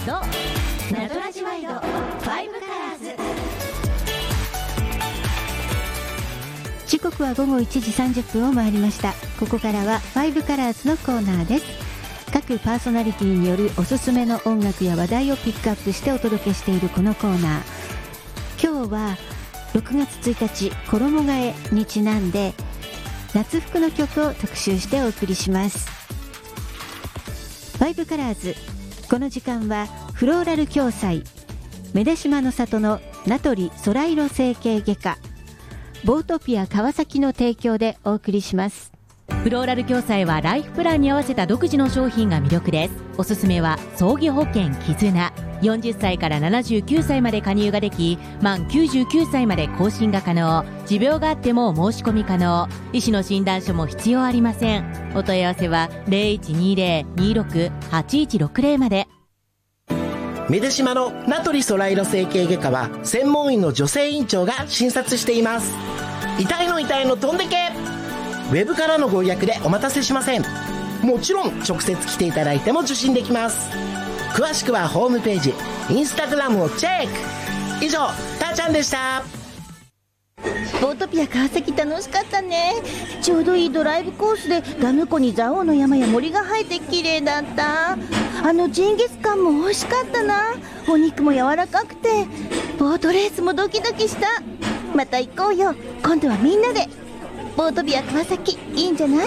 のナトラジワイド5カラーズ。 時刻は午後1時30分を回りました。ここからは5カラーズのコーナーです。各パーソナリティによるおすすめの音楽や話題をピックアップしてお届けしているこのコーナー。今日は6月1日衣替えにちなんで夏服の曲を特集してお送りします。5カラーズ、この時間はフローラル共済、メデシマの里の名取空色整形外科、ボートピア川崎の提供でお送りします。 フローラル共済はライフプランに合わせた独自の商品が魅力です。おすすめは葬儀保険絆。40歳から79歳まで加入ができ、満99歳まで更新が可能。持病があっても申し込み可能。医師の診断書も必要ありません。お問い合わせは 0120-26-8160 まで。 メデシマの名取空色整形外科は専門医の女性院長が診察しています。痛いの飛んでけ。ウェブからのご予約でお待たせしません。もちろん直接来ていただいても受診できます。詳しくはホームページ、インスタグラムをチェック。以上、たーちゃんでした。 ボートピア川崎楽しかったね。ちょうどいいドライブコースでダム湖に蔵王の山や森が生えて綺麗だった。ジンギスカンも美味しかったな。お肉も柔らかくて、ボートレースもドキドキした。また行こうよ、今度はみんなで。ボートピア川崎いいんじゃない？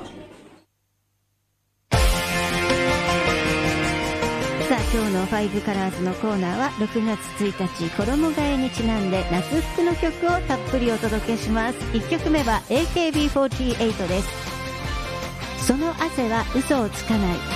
さあ、今日の5カラーズのコーナーは6月1日衣替えにちなんで夏服の曲をたっぷりお届けします。1曲目は AKB48 です。その汗は嘘をつかない。